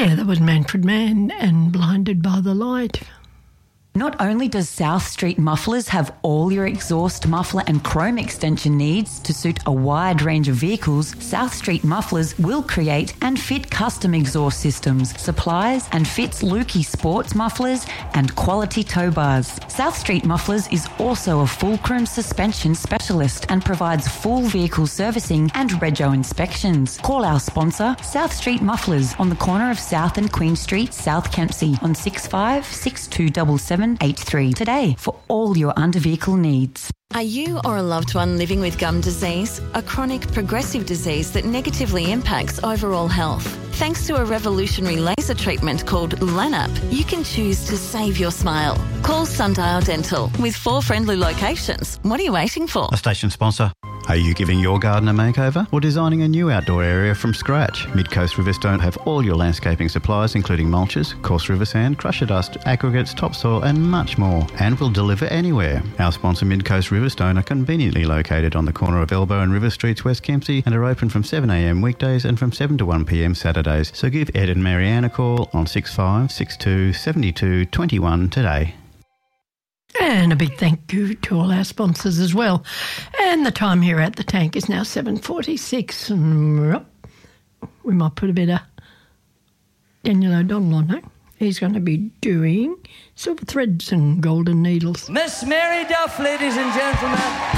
Yeah, that was Manfred Mann and Blinded by the Light. Not only does South Street Mufflers have all your exhaust, muffler and chrome extension needs to suit a wide range of vehicles, South Street Mufflers will create and fit custom exhaust systems, supplies and fits Lukey sports mufflers and quality tow bars. South Street Mufflers is also a fulcrum suspension specialist and provides full vehicle servicing and rego inspections. Call our sponsor, South Street Mufflers, on the corner of South and Queen Street, South Kempsey, on 65 6277 83 today for all your under-vehicle needs. Are you or a loved one living with gum disease, a chronic progressive disease that negatively impacts overall health? Thanks to a revolutionary laser treatment called LANAP, you can choose to save your smile. Call Sundial Dental with 4 friendly locations. What are you waiting for? A station sponsor. Are you giving your garden a makeover or designing a new outdoor area from scratch? Midcoast Riverstone have all your landscaping supplies, including mulches, coarse river sand, crusher dust, aggregates, topsoil and much more, and will deliver anywhere. Our sponsor Midcoast Riverstone are conveniently located on the corner of Elbow and River Streets, West Kempsey, and are open from 7am weekdays and from 7 to 1pm Saturdays. So give Ed and Marianne a call on 6562 72 21 today. And a big thank you to all our sponsors as well. And the time here at the tank is now 7:46. And we might put a bit of Daniel O'Donnell on it. He's going to be doing Silver Threads and Golden Needles. Miss Mary Duff, ladies and gentlemen.